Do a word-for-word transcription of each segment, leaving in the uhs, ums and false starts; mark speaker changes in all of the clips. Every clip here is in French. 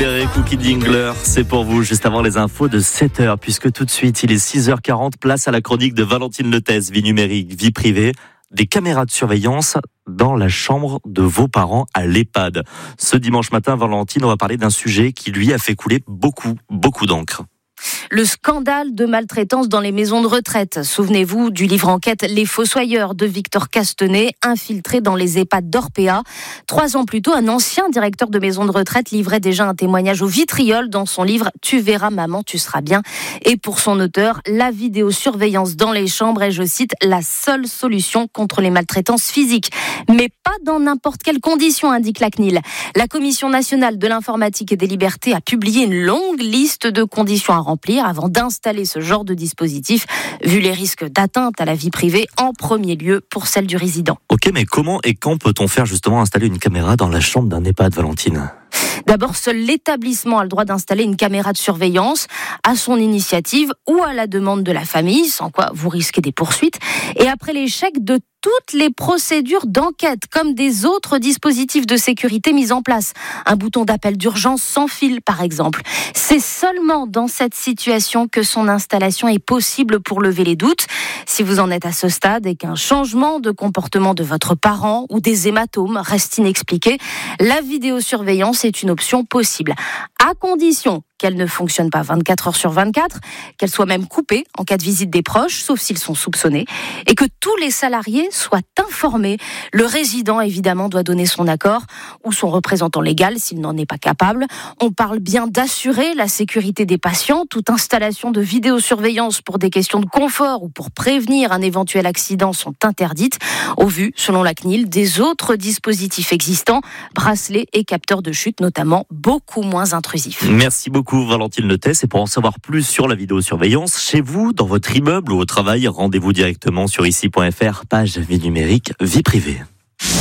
Speaker 1: libéré, Cookie Dingler, c'est pour vous, juste avant les infos de sept heures, puisque tout de suite, il est six heures quarante, place à la chronique de Valentine Letès, vie numérique, vie privée, des caméras de surveillance dans la chambre de vos parents à l'EHPAD. Ce dimanche matin, Valentine, on va parler d'un sujet qui lui a fait couler beaucoup, beaucoup d'encre.
Speaker 2: Le scandale de maltraitance dans les maisons de retraite. Souvenez-vous du livre enquête Les Fossoyeurs de Victor Castanet, infiltré dans les EHPAD d'Orpea. Trois ans plus tôt, un ancien directeur de maison de retraite livrait déjà un témoignage au vitriol dans son livre « Tu verras maman, tu seras bien ». Et pour son auteur, la vidéosurveillance dans les chambres est, je cite, la seule solution contre les maltraitances physiques. Mais pas dans n'importe quelles conditions, indique la C N I L. La Commission nationale de l'informatique et des libertés a publié une longue liste de conditions à remplir avant d'installer ce genre de dispositif, vu les risques d'atteinte à la vie privée, en premier lieu pour celle du résident.
Speaker 1: Ok, mais comment et quand peut-on faire justement installer une caméra dans la chambre d'un EHPAD, Valentine ?
Speaker 2: D'abord, seul l'établissement a le droit d'installer une caméra de surveillance à son initiative ou à la demande de la famille, sans quoi vous risquez des poursuites. Et après l'échec de toutes les procédures d'enquête, comme des autres dispositifs de sécurité mis en place. Un bouton d'appel d'urgence sans fil, par exemple. C'est seulement dans cette situation que son installation est possible pour lever les doutes. Si vous en êtes à ce stade et qu'un changement de comportement de votre parent ou des hématomes reste inexpliqué, la vidéosurveillance est une option possible, à condition qu'elle ne fonctionne pas vingt-quatre heures sur vingt-quatre, qu'elle soit même coupée en cas de visite des proches, sauf s'ils sont soupçonnés, et que tous les salariés soient informés. Le résident, évidemment, doit donner son accord, ou son représentant légal s'il n'en est pas capable. On parle bien d'assurer la sécurité des patients. Toute installation de vidéosurveillance pour des questions de confort ou pour prévenir un éventuel accident sont interdites, au vu, selon la C N I L, des autres dispositifs existants, bracelets et capteurs de chute notamment, beaucoup moins intrusifs.
Speaker 1: Merci beaucoup Valentine Letès, et pour en savoir plus sur la vidéosurveillance, chez vous, dans votre immeuble ou au travail, rendez-vous directement sur ici point f r, page vie numérique, vie privée.
Speaker 3: C'est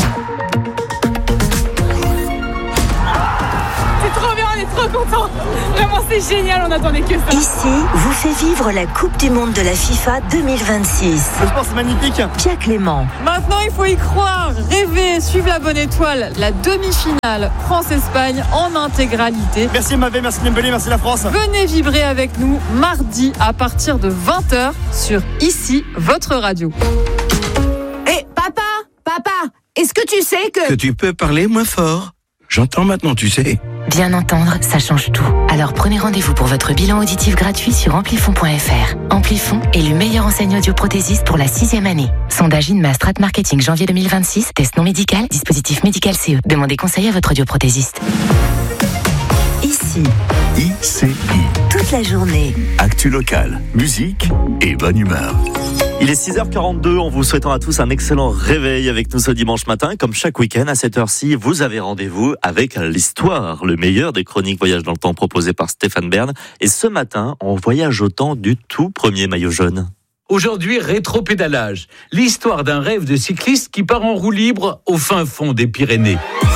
Speaker 3: trop bien, on est trop contents. Vraiment, c'est génial, on attendait que ça.
Speaker 4: Ici vous fait vivre la Coupe du Monde de la FIFA deux mille vingt-six.
Speaker 5: Le sport, c'est magnifique.
Speaker 4: Pierre Clément.
Speaker 3: Maintenant, il faut y croire, rêver, suivre la bonne étoile. La demi-finale France-Espagne en intégralité.
Speaker 5: Merci Mavé, merci Dembélé, merci la France.
Speaker 3: Venez vibrer avec nous mardi à partir de vingt heures sur Ici, votre radio.
Speaker 6: Hé, hey, papa, papa, est-ce que tu sais que...
Speaker 7: Que tu peux parler moins fort. J'entends maintenant, tu sais.
Speaker 8: Bien entendre, ça change tout. Alors prenez rendez-vous pour votre bilan auditif gratuit sur amplifon point f r. Amplifon est le meilleur enseigne audioprothésiste pour la sixième année. Sondage Inma Strat Marketing janvier deux mille vingt-six. Test non médical, dispositif médical C E. Demandez conseil à votre audioprothésiste.
Speaker 4: Ici,
Speaker 9: I C I.
Speaker 4: toute la journée.
Speaker 9: Actu locale, musique et bonne humeur.
Speaker 1: Il est six heures quarante-deux, en vous souhaitant à tous un excellent réveil avec nous ce dimanche matin. Comme chaque week-end, à cette heure-ci, vous avez rendez-vous avec l'histoire, le meilleur des chroniques voyage dans le temps proposées par Stéphane Bern. Et ce matin, on voyage au temps du tout premier maillot jaune.
Speaker 10: Aujourd'hui, rétro-pédalage, l'histoire d'un rêve de cycliste qui part en roue libre au fin fond des Pyrénées.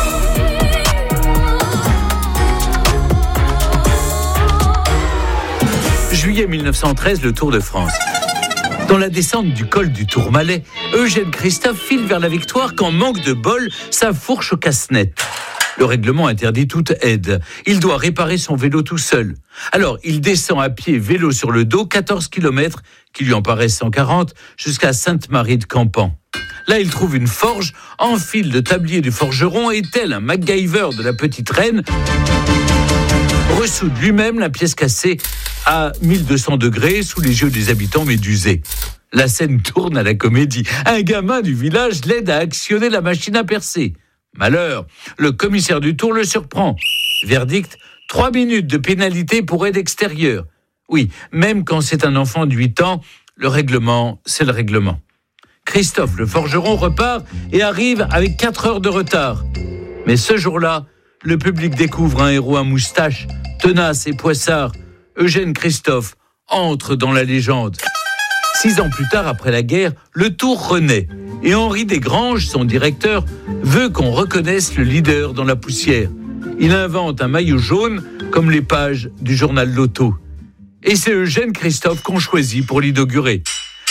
Speaker 10: Juillet mille neuf cent treize, le Tour de France. Dans la descente du col du Tourmalet, Eugène Christophe file vers la victoire quand, manque de bol, sa fourche casse net. Le règlement interdit toute aide. Il doit réparer son vélo tout seul. Alors, il descend à pied, vélo sur le dos, quatorze kilomètres, qui lui en paraissent cent quarante, jusqu'à Sainte-Marie de Campan. Là, il trouve une forge, enfile le tablier du forgeron et, tel un MacGyver de la petite reine, ressoude lui-même la pièce cassée à mille deux cents degrés sous les yeux des habitants médusés. La scène tourne à la comédie. Un gamin du village l'aide à actionner la machine à percer. Malheur, le commissaire du Tour le surprend. Verdict, trois minutes de pénalité pour aide extérieure. Oui, même quand c'est un enfant de huit ans, le règlement, c'est le règlement. Christophe, le forgeron, repart et arrive avec quatre heures de retard. Mais ce jour-là, le public découvre un héros à moustache, tenace et poissard. Eugène Christophe entre dans la légende. Six ans plus tard, après la guerre, le Tour renaît. Et Henri Desgranges, son directeur, veut qu'on reconnaisse le leader dans la poussière. Il invente un maillot jaune comme les pages du journal Loto. Et c'est Eugène Christophe qu'on choisit pour l'inaugurer.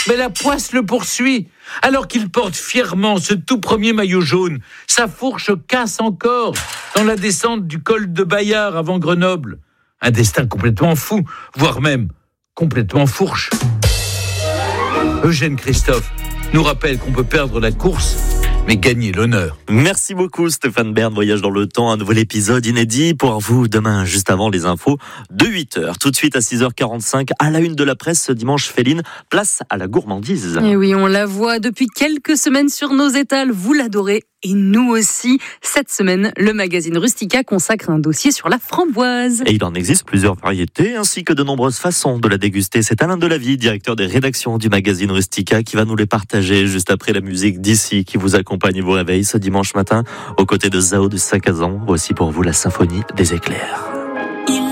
Speaker 10: Mais la poisse le poursuit. Alors qu'il porte fièrement ce tout premier maillot jaune, sa fourche casse encore dans la descente du col de Bayard avant Grenoble. Un destin complètement fou, voire même complètement fourche. Eugène Christophe nous rappelle qu'on peut perdre la course, mais gagner l'honneur.
Speaker 1: Merci beaucoup Stéphane Bern, Voyage dans le temps, un nouvel épisode inédit pour vous demain, juste avant les infos de huit heures. Tout de suite à six heures quarante-cinq, à la une de la presse ce dimanche, Féline, place à la gourmandise.
Speaker 11: Et oui, on la voit depuis quelques semaines sur nos étals, vous l'adorez. Et nous aussi, cette semaine, le magazine Rustica consacre un dossier sur la framboise.
Speaker 1: Et il en existe plusieurs variétés, ainsi que de nombreuses façons de la déguster. C'est Alain Delavie, directeur des rédactions du magazine Rustica, qui va nous les partager juste après la musique d'ici, qui vous accompagne et vous réveille ce dimanche matin, aux côtés de Zao de Sakazan. Voici pour vous la symphonie des éclairs.